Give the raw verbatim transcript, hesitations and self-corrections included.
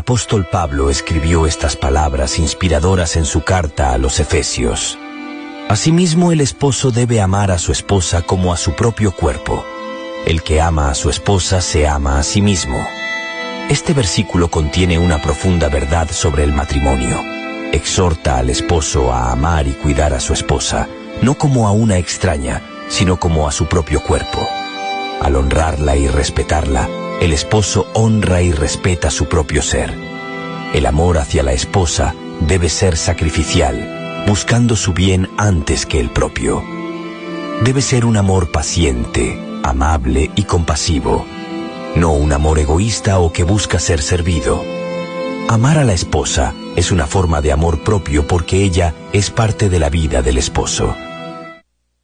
apóstol Pablo escribió estas palabras inspiradoras en su carta a los Efesios. Asimismo, el esposo debe amar a su esposa como a su propio cuerpo. El que ama a su esposa se ama a sí mismo. Este versículo contiene una profunda verdad sobre el matrimonio. Exhorta al esposo a amar y cuidar a su esposa, no como a una extraña, sino como a su propio cuerpo. Al honrarla y respetarla, el esposo honra y respeta su propio ser. El amor hacia la esposa debe ser sacrificial, buscando su bien antes que el propio. Debe ser un amor paciente, amable y compasivo, no un amor egoísta o que busca ser servido. Amar a la esposa es una forma de amor propio porque ella es parte de la vida del esposo.